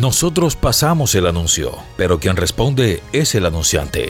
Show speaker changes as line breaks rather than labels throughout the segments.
Nosotros pasamos el anuncio, pero quien responde es el anunciante.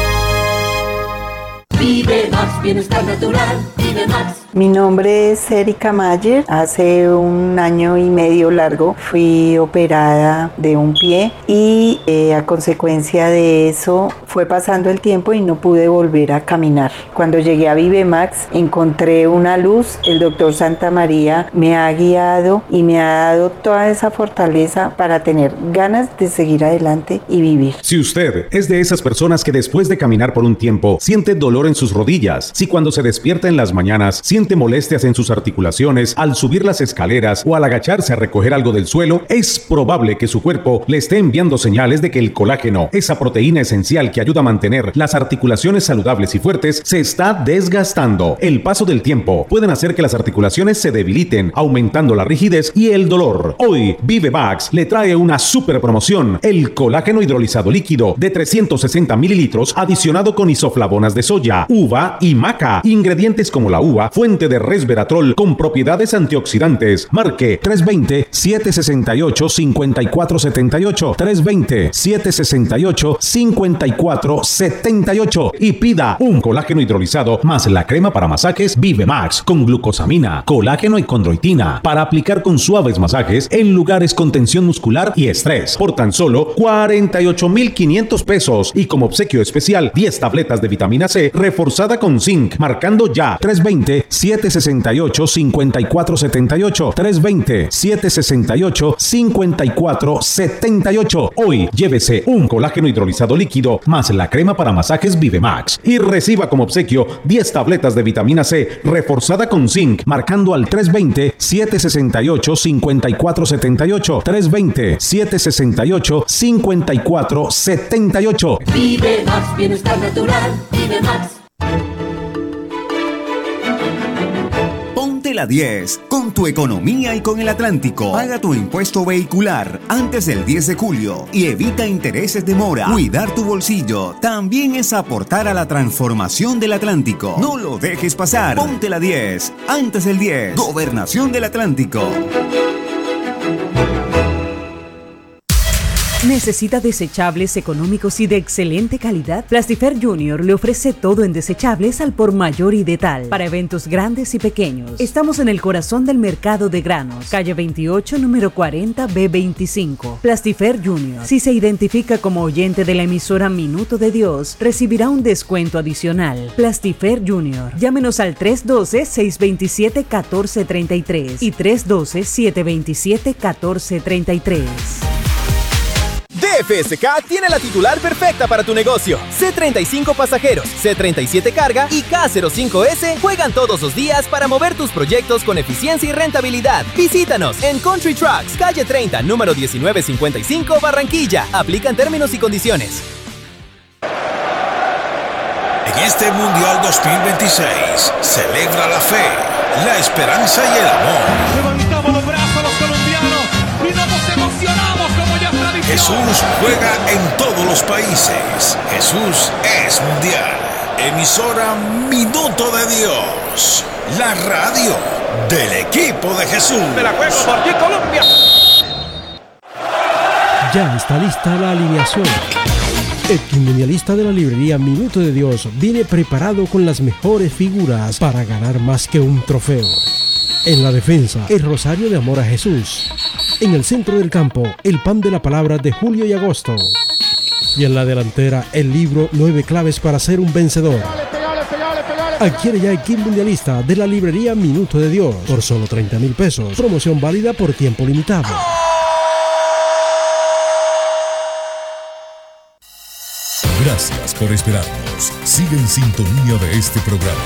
Vive Max, bienestar natural, Vive Max.
Mi nombre es Erika Mayer. Hace 1 año y medio largo fui operada de un pie y a consecuencia de eso fue pasando el tiempo y no pude volver a caminar. Cuando llegué a Vive Max encontré una luz. El doctor Santa María me ha guiado y me ha dado toda esa fortaleza para tener ganas de seguir adelante y vivir.
Si usted es de esas personas que después de caminar por un tiempo siente dolor en sus rodillas, si cuando se despierta en las mañanas siente molestias en sus articulaciones al subir las escaleras o al agacharse a recoger algo del suelo, es probable que su cuerpo le esté enviando señales de que el colágeno, esa proteína esencial que ayuda a mantener las articulaciones saludables y fuertes, se está desgastando. El paso del tiempo pueden hacer que las articulaciones se debiliten, aumentando la rigidez y el dolor. Hoy, Vive Max le trae una super promoción: el colágeno hidrolizado líquido de 360 mililitros adicionado con isoflavonas de soya, uva y maca. Ingredientes como la uva, fuente de resveratrol con propiedades antioxidantes. Marque 320-768-5478, 320-768-5478 y pida un colágeno hidrolizado más la crema para masajes Vive Max con glucosamina, colágeno y condroitina para aplicar con suaves masajes en lugares con tensión muscular y estrés por tan solo 48,500 pesos, y como obsequio especial 10 tabletas de vitamina C reforzada con zinc. Marcando ya 320-768-5478, 320-768-5478. Hoy llévese un colágeno hidrolizado líquido más la crema para masajes Vive Max y reciba como obsequio 10 tabletas de vitamina C reforzada con zinc, marcando al 320-768-5478, 320-768-5478.
Vive Max, bienestar natural, Vive Max.
Ponte la 10 con tu economía y con el Atlántico. Paga tu impuesto vehicular antes del 10 de julio y evita intereses de mora. Cuidar tu bolsillo también es aportar a la transformación del Atlántico. No lo dejes pasar. Ponte la 10 antes del 10. Gobernación del Atlántico.
¿Necesita desechables económicos y de excelente calidad? Plastifer Junior le ofrece todo en desechables al por mayor y de tal, para eventos grandes y pequeños. Estamos en el corazón del mercado de granos, calle 28, número 40, B25. Plastifer Junior. Si se identifica como oyente de la emisora Minuto de Dios, recibirá un descuento adicional. Plastifer Junior. Llámenos al 312-627-1433 y 312-727-1433.
DFSK tiene la titular perfecta para tu negocio. C35 Pasajeros, C37 Carga y K05S juegan todos los días para mover tus proyectos con eficiencia y rentabilidad. Visítanos en Country Trucks, calle 30, número 1955, Barranquilla. Aplican términos y condiciones.
En este Mundial 2026, celebra la fe, la esperanza y el amor.
Levantamos los brazos los colombianos y nos emocionamos como ya tradición.
Jesús juega en todos los países. Jesús es mundial. Emisora Minuto de Dios. La radio del equipo de Jesús.
De la juego por ti, Colombia.
Ya está lista la alineación. El quinmundialista de la librería Minuto de Dios viene preparado con las mejores figuras para ganar más que un trofeo. En la defensa, el Rosario de Amor a Jesús. En el centro del campo, el pan de la palabra de julio y agosto. Y en la delantera, el libro 9 claves para ser un vencedor. Adquiere ya el kit mundialista de la librería Minuto de Dios por solo 30,000 pesos. Promoción válida por tiempo limitado.
Gracias por esperarnos. Sigue en sintonía de este programa.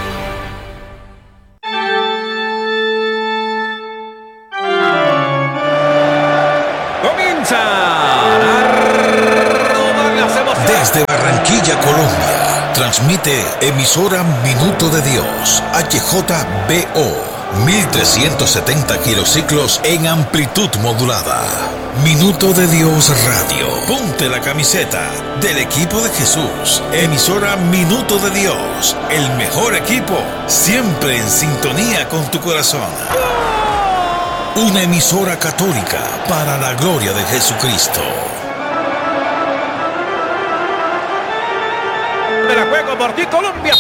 Desde Barranquilla, Colombia, transmite emisora Minuto de Dios, HJBO, 1370 kilociclos en amplitud modulada. Minuto de Dios Radio. Ponte la camiseta del equipo de Jesús. Emisora Minuto de Dios, el mejor equipo, siempre en sintonía con tu corazón. una emisora católica para la gloria de Jesucristo.
Me la juego por ti, Colombia.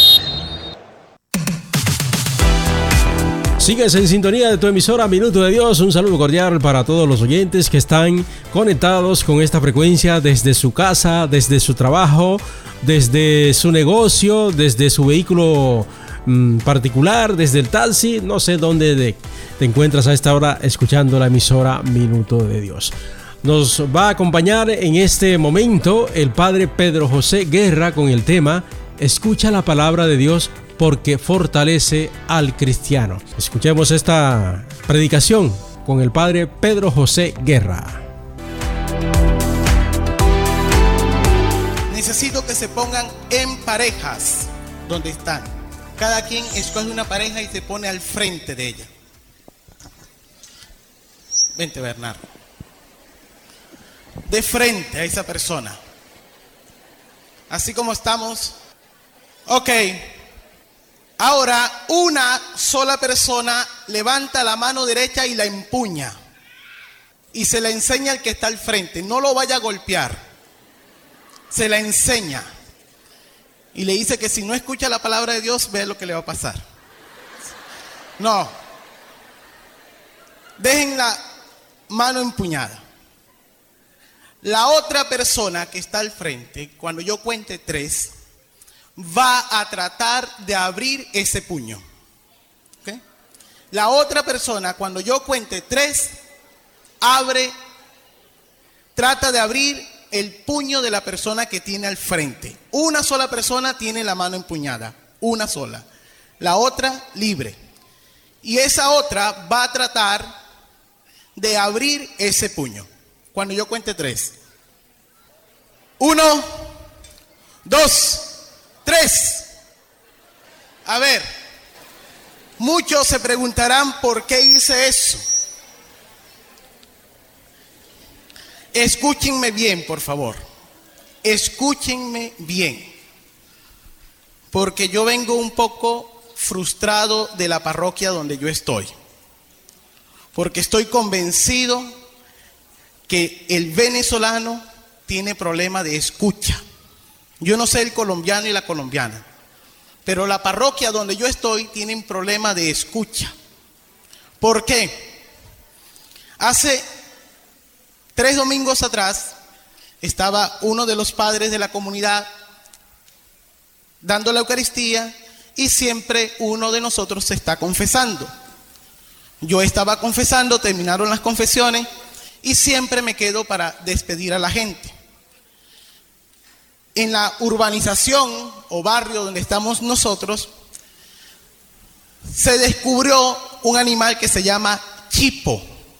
Sigues en sintonía de tu emisora Minuto de Dios. Un saludo cordial para todos los oyentes que están conectados con esta frecuencia desde su casa, desde su trabajo, desde su negocio, desde su vehículo particular, desde el taxi. No sé dónde te encuentras a esta hora escuchando la emisora Minuto de Dios. Nos va a acompañar en este momento el padre Pedro José Guerra con el tema Escucha la palabra de Dios porque fortalece al cristiano. Escuchemos esta predicación con el padre Pedro José Guerra.
Necesito que se pongan en parejas donde están. Cada quien escoge una pareja y se pone al frente de ella. Vente, Bernardo. De frente a esa persona. Así como estamos. Ok. Ahora, una sola persona levanta la mano derecha y la empuña. Y se la enseña al que está al frente. No lo vaya a golpear. Se la enseña. Y le dice que si no escucha la palabra de Dios, ve lo que le va a pasar. No. Dejen la mano empuñada. La otra persona que está al frente, cuando yo cuente 3, va a tratar de abrir ese puño. ¿Okay? La otra persona, cuando yo cuente 3, trata de abrir el puño de la persona que tiene al frente. Una sola persona tiene la mano empuñada, una sola. La otra libre. Y esa otra va a tratar de abrir ese puño. Cuando yo cuente 3. 1, 2, 3. A ver, muchos se preguntarán por qué hice eso. Escúchenme bien, por favor. Escúchenme bien. Porque yo vengo un poco frustrado de la parroquia donde yo estoy. Porque estoy convencido que el venezolano tiene problema de escucha. Yo no sé el colombiano y la colombiana, pero la parroquia donde yo estoy tienen problema de escucha. ¿Por qué? Hace 3 domingos atrás estaba uno de los padres de la comunidad dando la Eucaristía y siempre uno de nosotros se está confesando. Yo estaba confesando, terminaron las confesiones y siempre me quedo para despedir a la gente. En la urbanización o barrio donde estamos nosotros, se descubrió un animal que se llama chipo,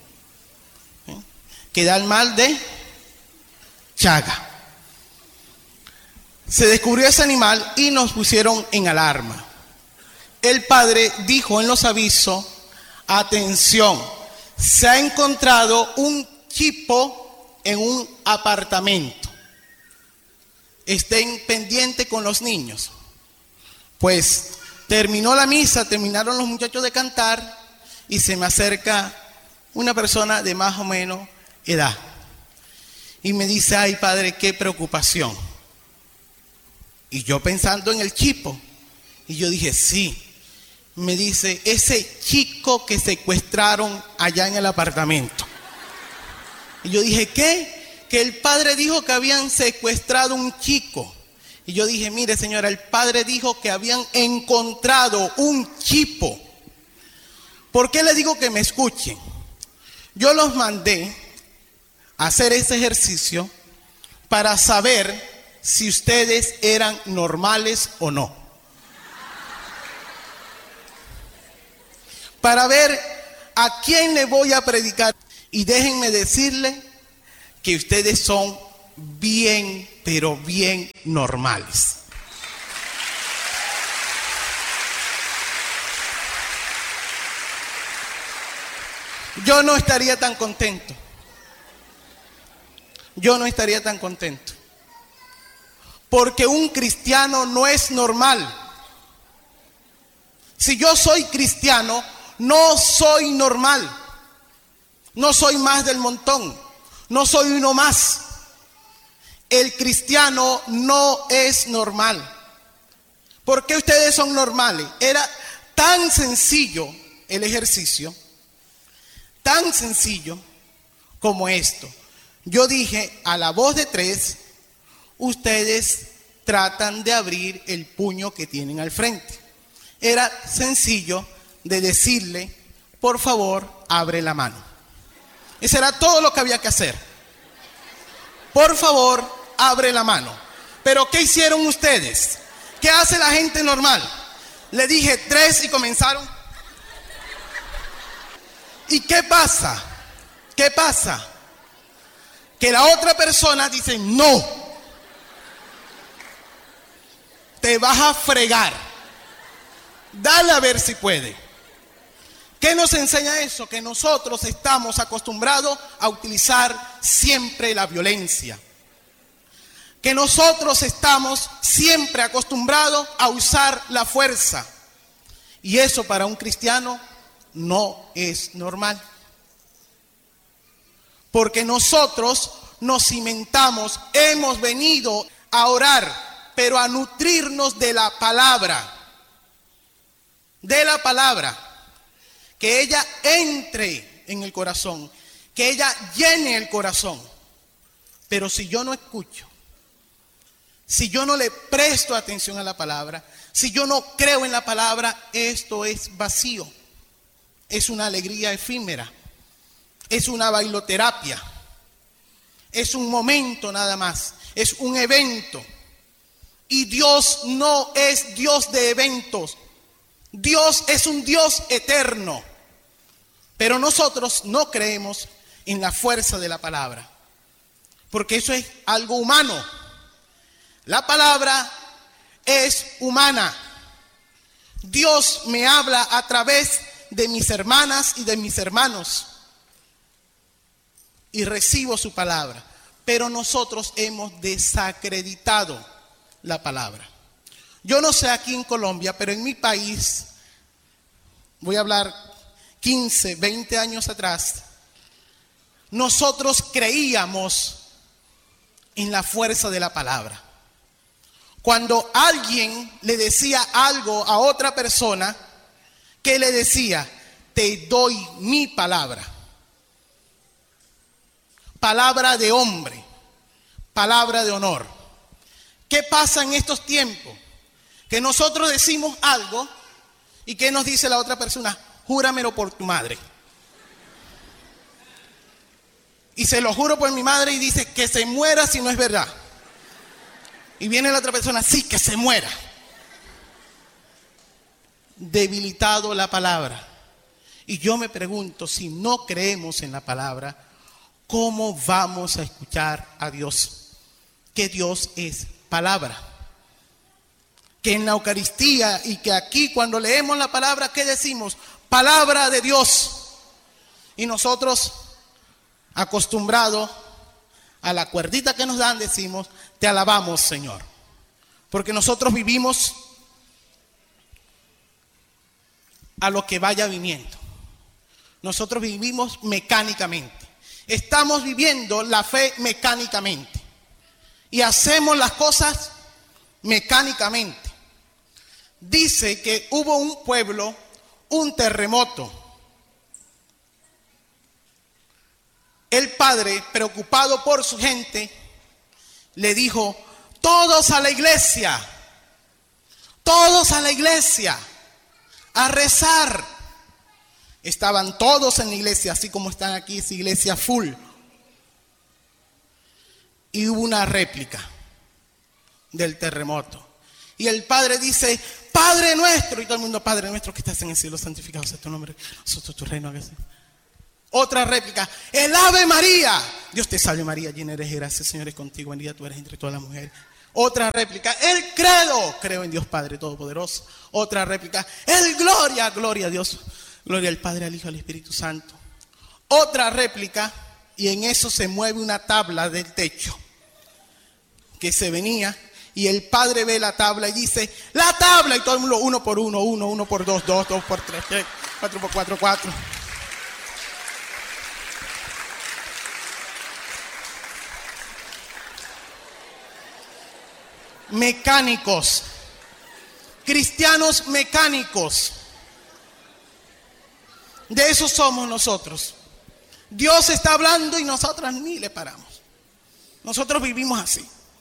que da el mal de Chaga. Se descubrió ese animal y nos pusieron en alarma. El padre dijo en los avisos, atención, se ha encontrado un chipo en un apartamento. Estén pendientes con los niños. Pues terminó la misa, terminaron los muchachos de cantar y se me acerca una persona de más o menos edad y me dice, ay padre, qué preocupación. Y yo pensando en el chipo, y yo dije, sí. Me dice, ese chico que secuestraron allá en el apartamento. Y yo dije, ¿qué? Que el padre dijo que habían secuestrado un chico. Y yo dije, mire señora, el padre dijo que habían encontrado un chipo. ¿Por qué le digo que me escuchen? Yo los mandé a hacer ese ejercicio para saber si ustedes eran normales o no. Para ver a quién le voy a predicar. Y déjenme decirle que ustedes son bien, pero bien normales. Yo no estaría tan contento. Yo no estaría tan contento. Porque un cristiano no es normal. Si yo soy cristiano, no soy normal. No soy más del montón. No soy uno más. El cristiano no es normal. ¿Por qué ustedes son normales? Era tan sencillo el ejercicio, tan sencillo como esto. Yo dije, a la voz de 3, ustedes tratan de abrir el puño que tienen al frente. Era sencillo de decirle, por favor, abre la mano. Eso era todo lo que había que hacer. Por favor, abre la mano. Pero ¿qué hicieron ustedes? ¿Qué hace la gente normal? Le dije 3 y comenzaron. ¿Y qué pasa? ¿Qué pasa? Que la otra persona dice, no, te vas a fregar, dale a ver si puede. ¿Qué nos enseña eso? Que nosotros estamos acostumbrados a utilizar siempre la violencia, que nosotros estamos siempre acostumbrados a usar la fuerza, y eso para un cristiano no es normal. Porque nosotros nos cimentamos, hemos venido a orar, pero a nutrirnos de la palabra. De la palabra. Que ella entre en el corazón, que ella llene el corazón. Pero si yo no escucho, si yo no le presto atención a la palabra, si yo no creo en la palabra, esto es vacío. Es una alegría efímera. Es una bailoterapia, es un momento nada más, es un evento. Y Dios no es Dios de eventos, Dios es un Dios eterno. Pero nosotros no creemos en la fuerza de la palabra, porque eso es algo humano. La palabra es humana. Dios me habla a través de mis hermanas y de mis hermanos. Y recibo su palabra, pero nosotros hemos desacreditado la palabra. Yo no sé aquí en Colombia, pero en mi país, voy a hablar 15, 20 años atrás, nosotros creíamos en la fuerza de la palabra. Cuando alguien le decía algo a otra persona, ¿qué le decía? Te doy mi palabra. Palabra de hombre, palabra de honor. ¿Qué pasa en estos tiempos? Que nosotros decimos algo y ¿qué nos dice la otra persona? Júramelo por tu madre. Y se lo juro por mi madre y dice que se muera si no es verdad. Y viene la otra persona, sí, que se muera. Debilitado la palabra. Y yo me pregunto, si no creemos en la palabra, ¿cómo vamos a escuchar a Dios? Que Dios es palabra. Que en la Eucaristía y que aquí cuando leemos la palabra, ¿qué decimos? Palabra de Dios. Y nosotros, acostumbrados a la cuerdita que nos dan, decimos, te alabamos, Señor. Porque nosotros vivimos a lo que vaya viniendo. Nosotros vivimos mecánicamente. Estamos viviendo la fe mecánicamente y hacemos las cosas mecánicamente. Dice que hubo un pueblo, un terremoto. El padre, preocupado por su gente, le dijo, todos a la iglesia, a rezar. Estaban todos en la iglesia, así como están aquí, esa iglesia full. Y hubo una réplica del terremoto. Y el padre dice, Padre nuestro, y todo el mundo, Padre nuestro que estás en el cielo, santificado sea tu nombre, nosotros tu reino. Otra réplica, el Ave María, Dios te salve María, llena eres de gracia, Señor es contigo, bendita tú eres entre todas las mujeres. Otra réplica, el credo, creo en Dios Padre Todopoderoso. Otra réplica, el gloria, gloria a Dios. Gloria al Padre, al Hijo, al Espíritu Santo. Otra réplica, y en eso se mueve una tabla del techo que se venía, y el Padre ve la tabla y dice, la tabla, y todo el mundo, 1 por 1, 1, 1 por 2, 2, 2 por 3, 3, 4 por 4, 4. mecánicos, cristianos mecánicos. De eso somos nosotros. Dios está hablando y nosotros ni le paramos. Nosotros vivimos así.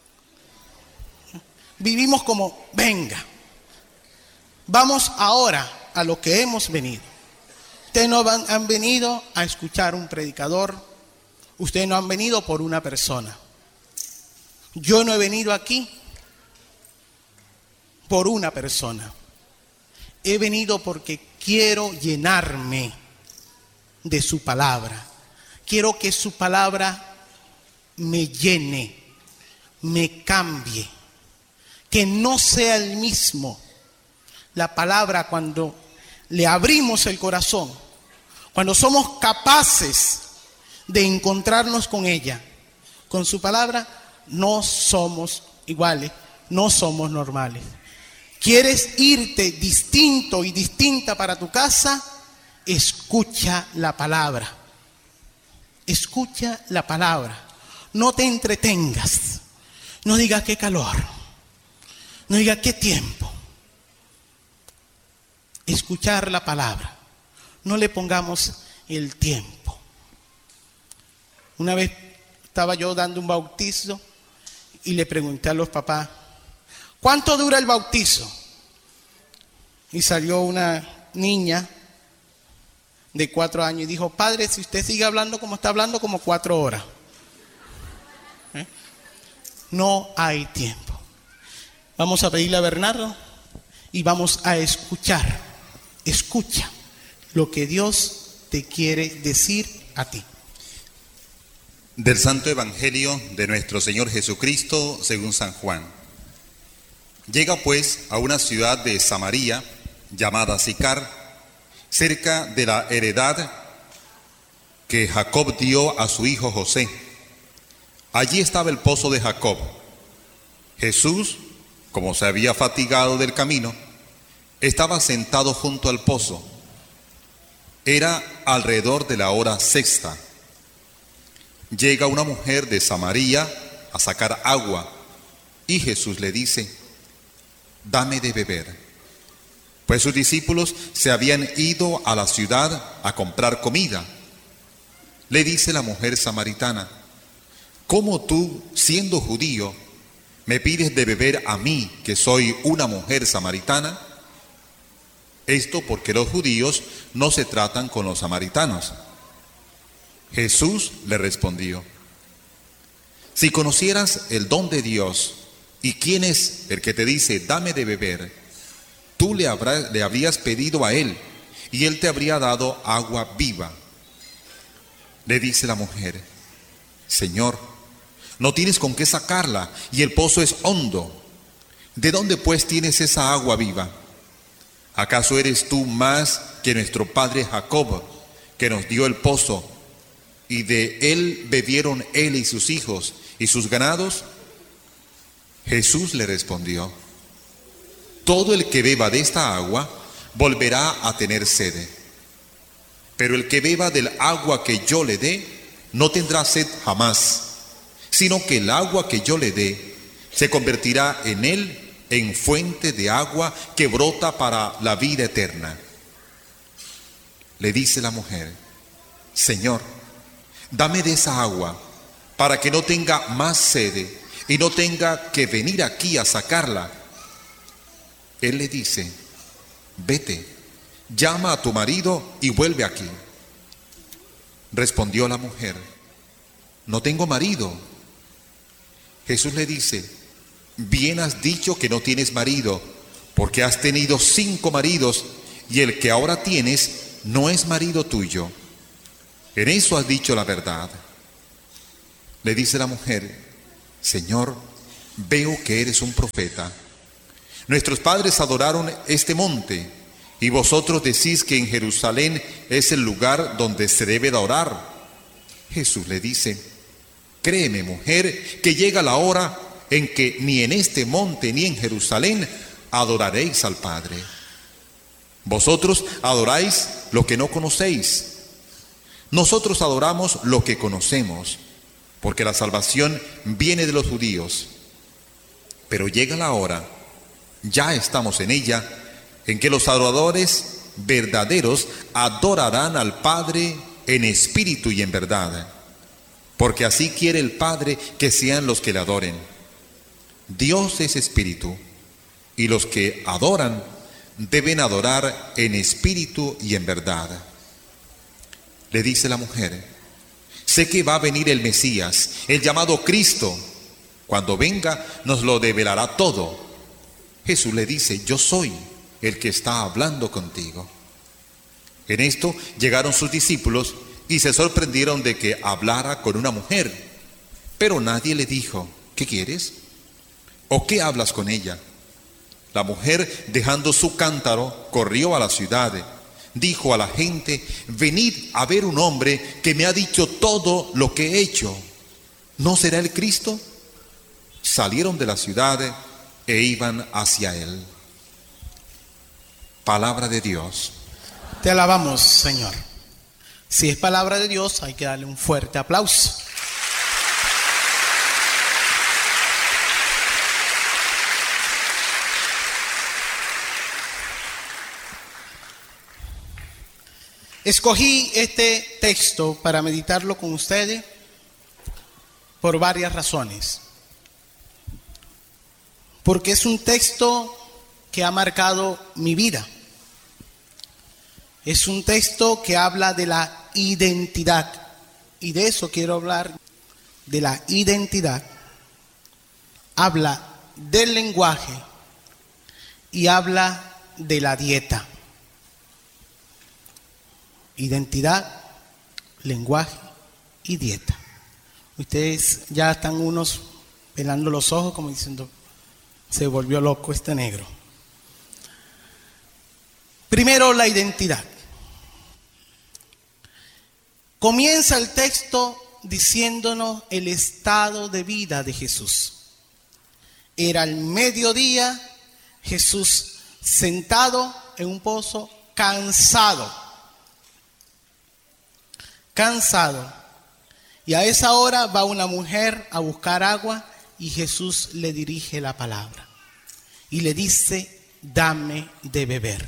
Vivimos como, venga. Vamos ahora a lo que hemos venido. Ustedes no han venido a escuchar un predicador. Ustedes no han venido por una persona. Yo no he venido aquí por una persona. He venido porque quiero llenarme de su palabra. Quiero que su palabra me llene, me cambie. Que no sea el mismo. La palabra, cuando le abrimos el corazón, cuando somos capaces de encontrarnos con ella, con su palabra, no somos iguales, no somos normales. ¿Quieres irte distinto y distinta para tu casa? Escucha la palabra. Escucha la palabra. No te entretengas. No digas qué calor. No digas qué tiempo. Escuchar la palabra. No le pongamos el tiempo. Una vez estaba yo dando un bautizo y le pregunté a los papás, ¿cuánto dura el bautizo? Y salió una niña de 4 años y dijo, padre, si usted sigue hablando como está hablando, como 4 horas. No hay tiempo. Vamos a pedirle a Bernardo y vamos a escuchar. Escucha lo que Dios te quiere decir a ti.
Del Santo Evangelio de nuestro Señor Jesucristo según San Juan. Llega pues a una ciudad de Samaria llamada Sicar, cerca de la heredad que Jacob dio a su hijo José. Allí estaba el pozo de Jacob. Jesús, como se había fatigado del camino, estaba sentado junto al pozo. Era alrededor de la hora sexta. Llega una mujer de Samaria a sacar agua y Jesús le dice, dame de beber. Pues sus discípulos se habían ido a la ciudad a comprar comida. Le dice la mujer samaritana, ¿cómo tú, siendo judío, me pides de beber a mí, que soy una mujer samaritana? Esto porque los judíos no se tratan con los samaritanos. Jesús le respondió, si conocieras el don de Dios y quién es el que te dice, dame de beber, tú le habrías pedido a él y él te habría dado agua viva. Le dice la mujer, Señor, no tienes con qué sacarla y el pozo es hondo. ¿De dónde pues tienes esa agua viva? ¿Acaso eres tú más que nuestro padre Jacob, que nos dio el pozo, y de él bebieron él y sus hijos y sus ganados? Jesús le respondió, todo el que beba de esta agua volverá a tener sed, pero el que beba del agua que yo le dé no tendrá sed jamás, sino que el agua que yo le dé se convertirá en él en fuente de agua que brota para la vida eterna. Le dice la mujer, Señor, dame de esa agua para que no tenga más sed y no tenga que venir aquí a sacarla. Él le dice, vete, llama a tu marido y vuelve aquí. Respondió la mujer, no tengo marido. Jesús le dice, bien has dicho que no tienes marido, porque has tenido 5 maridos y el que ahora tienes no es marido tuyo. En eso has dicho la verdad. Le dice la mujer, Señor, veo que eres un profeta. Nuestros padres adoraron este monte y vosotros decís que en Jerusalén es el lugar donde se debe de orar. Jesús le dice, créeme, mujer, que llega la hora en que ni en este monte ni en Jerusalén adoraréis al Padre. Vosotros adoráis lo que no conocéis. Nosotros adoramos lo que conocemos, porque la salvación viene de los judíos. Pero llega la hora, ya estamos en ella, en que los adoradores verdaderos adorarán al Padre en espíritu y en verdad, porque así quiere el Padre que sean los que le adoren. Dios es espíritu, y los que adoran deben adorar en espíritu y en verdad. Le dice la mujer: sé que va a venir el Mesías, el llamado Cristo. Cuando venga nos lo develará todo. Jesús le dice: yo soy el que está hablando contigo. En esto llegaron sus discípulos y se sorprendieron de que hablara con una mujer. Pero nadie le dijo: ¿qué quieres? ¿O qué hablas con ella? La mujer, dejando su cántaro, corrió a la ciudad. Dijo a la gente: venid a ver un hombre que me ha dicho todo lo que he hecho. ¿No será el Cristo? Salieron de la ciudad e iban hacia él. Palabra de Dios.
Te alabamos, Señor. Si es palabra de Dios, hay que darle un fuerte aplauso. Escogí este texto para meditarlo con ustedes por varias razones. Porque es un texto que ha marcado mi vida. Es un texto que habla de la identidad. Y de eso quiero hablar, de la identidad. Habla del lenguaje y habla de la dieta. Identidad, lenguaje y dieta. Ustedes ya están unos pelando los ojos como diciendo: se volvió loco este negro. Primero, la identidad. Comienza el texto diciéndonos el estado de vida de Jesús. Era el mediodía, Jesús sentado en un pozo, cansado. Y a esa hora va una mujer a buscar agua y Jesús le dirige la palabra y le dice: dame de beber.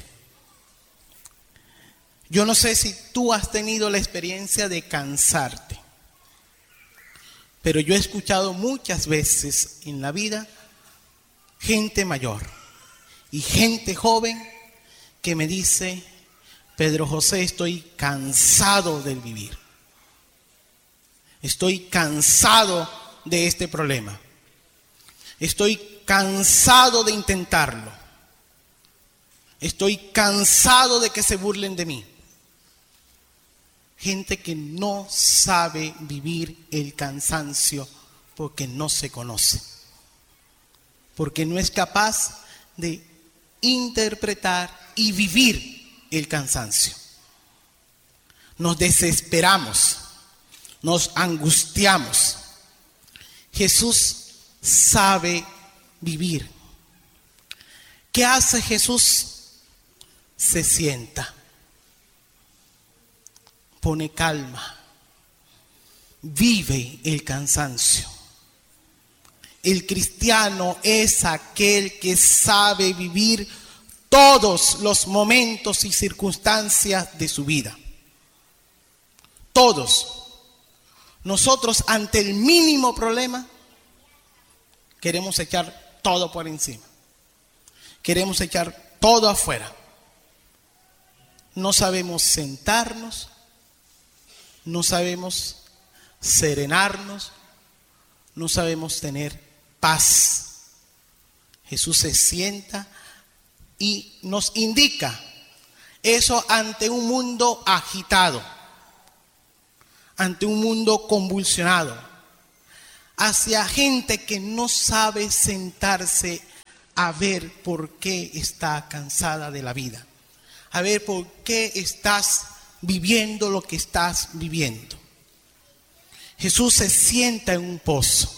Yo no sé si tú has tenido la experiencia de cansarte, pero yo he escuchado muchas veces en la vida gente mayor y gente joven que me dice: Pedro José, estoy cansado del vivir. Estoy cansado de este problema. Estoy cansado de intentarlo. Estoy cansado de que se burlen de mí. Gente que no sabe vivir el cansancio porque no se conoce. Porque no es capaz de interpretar y vivir el cansancio. Nos desesperamos, nos angustiamos. Jesús sabe vivir. ¿Qué hace Jesús? Se sienta, pone calma, vive el cansancio. El cristiano es aquel que sabe vivir todos los momentos y circunstancias de su vida. Todos. Nosotros ante el mínimo problema queremos echar todo por encima. Queremos echar todo afuera. No sabemos sentarnos, no sabemos serenarnos, no sabemos tener paz. Jesús se sienta y nos indica eso ante un mundo agitado, ante un mundo convulsionado, hacia gente que no sabe sentarse a ver por qué está cansada de la vida, a ver por qué estás viviendo lo que estás viviendo. Jesús se sienta en un pozo.